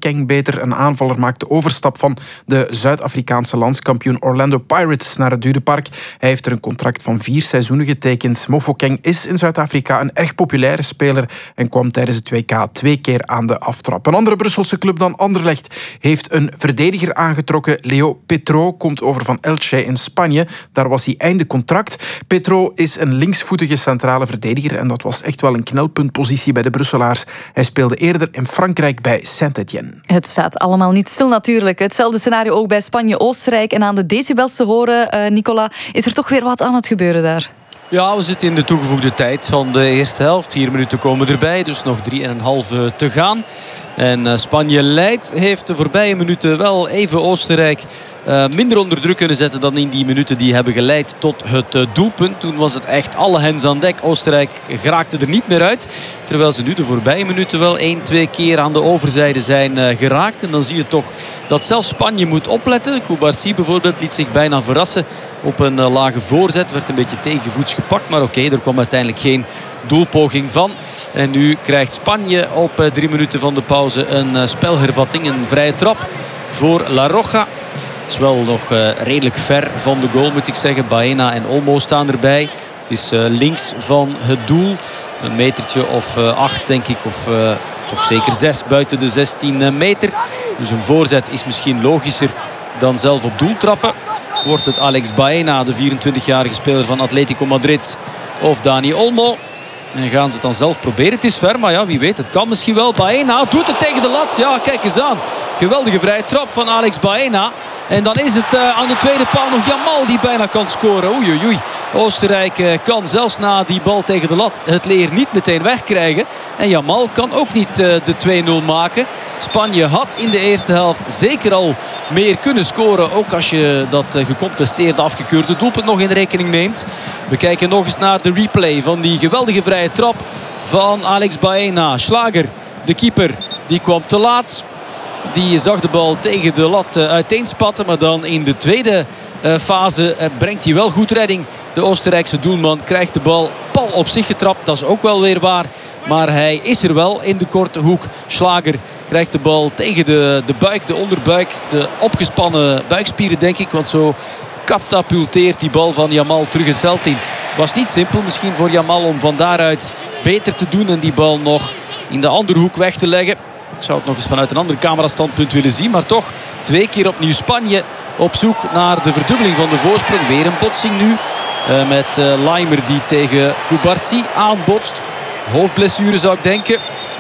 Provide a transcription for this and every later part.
Mofokeng beter. Een aanvaller maakt de overstap van de Zuid-Afrikaanse landskampioen Orlando Pirates naar het Dudepark. Hij heeft er een contract van 4 seizoenen getekend. Mofokeng is in Zuid-Afrika een erg populaire speler en kwam tijdens het WK 2 keer aan de aftrap. Een andere Brusselse club dan Anderlecht heeft een verdediger aangetrokken. Leo Petro komt over van Elche in Spanje. Daar was hij einde contract. Petro is een linksvoetige centrale verdediger en dat was echt wel een knelpuntpositie bij de Brusselaars. Hij speelde eerder in Frankrijk bij Saint-Étienne. Het staat allemaal niet stil natuurlijk. Hetzelfde scenario ook bij Spanje-Oostenrijk. En aan de decibels te horen, Nicola, is er toch weer wat aan het gebeuren daar? Ja, we zitten in de toegevoegde tijd van de eerste helft. 4 minuten komen erbij, dus nog 3,5 te gaan. En Spanje leidt, heeft de voorbije minuten wel even Oostenrijk minder onder druk kunnen zetten dan in die minuten die hebben geleid tot het doelpunt. Toen was het echt alle hens aan dek. Oostenrijk geraakte er niet meer uit. Terwijl ze nu de voorbije minuten wel 1-2 keer aan de overzijde zijn geraakt. En dan zie je toch dat zelfs Spanje moet opletten. Cubarsí bijvoorbeeld liet zich bijna verrassen op een lage voorzet. Werd een beetje tegenvoets gepakt. Maar oké, er kwam uiteindelijk geen doelpoging van. En nu krijgt Spanje op 3 minuten van de pauze een spelhervatting. Een vrije trap voor La Roja. Het is wel nog redelijk ver van de goal, moet ik zeggen. Baena en Olmo staan erbij. Het is links van het doel. Een metertje of 8 denk ik. Of toch zeker 6 buiten de 16 meter. Dus een voorzet is misschien logischer dan zelf op doel trappen. Wordt het Alex Baena, de 24-jarige speler van Atletico Madrid, of Dani Olmo? En gaan ze het dan zelf proberen? Het is ver, maar ja, wie weet, het kan misschien wel. Baena doet het tegen de lat. Ja, kijk eens aan. Geweldige vrije trap van Alex Baena. En dan is het aan de tweede paal nog Yamal die bijna kan scoren. Oei, oei, oei. Oostenrijk kan zelfs na die bal tegen de lat het leer niet meteen wegkrijgen. En Yamal kan ook niet de 2-0 maken. Spanje had in de eerste helft zeker al meer kunnen scoren. Ook als je dat gecontesteerde afgekeurde doelpunt nog in rekening neemt. We kijken nog eens naar de replay van die geweldige vrije trap van Alex Baena. Schlager, de keeper, die kwam te laat. Die zag de bal tegen de lat uiteenspatten. Maar dan in de tweede fase brengt hij wel goed redding. De Oostenrijkse doelman krijgt de bal pal op zich getrapt. Dat is ook wel weer waar. Maar hij is er wel in de korte hoek. Schlager krijgt de bal tegen de buik, de onderbuik. De opgespannen buikspieren denk ik. Want zo katapulteert die bal van Yamal terug het veld in. Was niet simpel misschien voor Yamal om van daaruit beter te doen. En die bal nog in de andere hoek weg te leggen. Ik zou het nog eens vanuit een ander camerastandpunt willen zien. Maar toch 2 keer opnieuw Spanje op zoek naar de verdubbeling van de voorsprong. Weer een botsing nu. Met Laimer die tegen Cubarsí aanbotst. Hoofdblessure zou ik denken.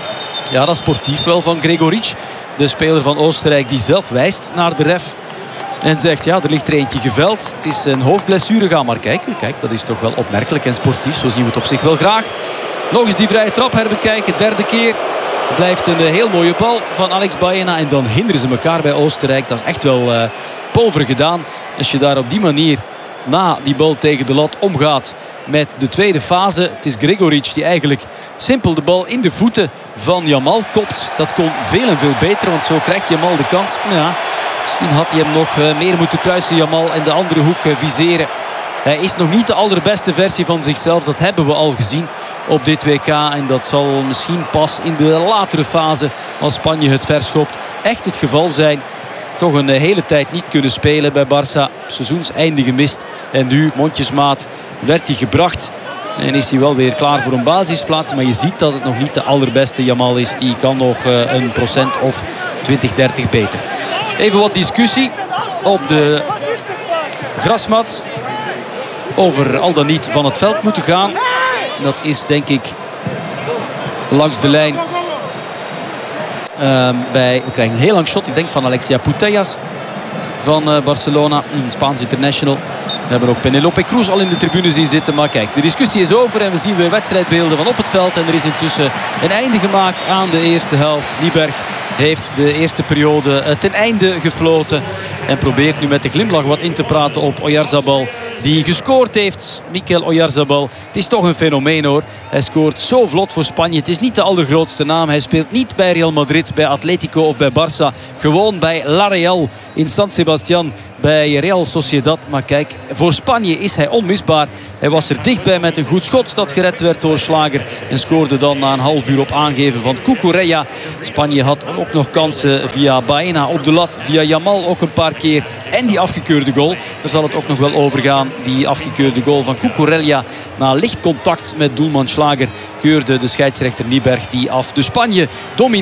Ja, dat is sportief wel van Gregoric. De speler van Oostenrijk die zelf wijst naar de ref. En zegt ja, er ligt er eentje geveld. Het is een hoofdblessure. Ga maar kijken. Kijk, dat is toch wel opmerkelijk en sportief. Zo zien we het op zich wel graag. Nog eens die vrije trap herbekijken. 3e keer. Blijft een heel mooie bal van Alex Baena. En dan hinderen ze elkaar bij Oostenrijk. Dat is echt wel pover gedaan. Als je daar op die manier na die bal tegen de lat omgaat met de tweede fase. Het is Gregoric die eigenlijk simpel de bal in de voeten van Yamal kopt. Dat kon veel en veel beter. Want zo krijgt Yamal de kans. Ja, misschien had hij hem nog meer moeten kruisen, Yamal, en de andere hoek viseren. Hij is nog niet de allerbeste versie van zichzelf. Dat hebben we al gezien op dit WK. En dat zal misschien pas in de latere fase, als Spanje het verschopt, echt het geval zijn. Toch een hele tijd niet kunnen spelen bij Barça. Seizoenseinde gemist. En nu, mondjesmaat, werd hij gebracht. En is hij wel weer klaar voor een basisplaats. Maar je ziet dat het nog niet de allerbeste Yamal is. Die kan nog een procent of 20, 30 beter. Even wat discussie op de grasmat. Over al dan niet van het veld moeten gaan. Dat is denk ik langs de lijn. We krijgen een heel lang shot. Ik denk van Alexia Putellas van Barcelona. Een Spaans international. We hebben ook Penelope Cruz al in de tribune zien zitten. Maar kijk, de discussie is over. En we zien weer wedstrijdbeelden van op het veld. En er is intussen een einde gemaakt aan de eerste helft. Nieberg heeft de eerste periode ten einde gefloten. En probeert nu met de glimlach wat in te praten op Oyarzabal. Die gescoord heeft, Mikel Oyarzabal. Het is toch een fenomeen hoor. Hij scoort zo vlot voor Spanje. Het is niet de allergrootste naam. Hij speelt niet bij Real Madrid, bij Atletico of bij Barça. Gewoon bij La Real in San Sebastián. bij Real Sociedad. Maar kijk, voor Spanje is hij onmisbaar. Hij was er dichtbij met een goed schot dat gered werd door Schlager. En scoorde dan na een half uur op aangeven van Cucurella. Spanje had ook nog kansen via Baena op de lat. Via Yamal ook een paar keer. En die afgekeurde goal. Daar zal het ook nog wel overgaan. Die afgekeurde goal van Cucurella. Na licht contact met doelman Schlager keurde de scheidsrechter Nieberg die af. Dus Spanje domineert.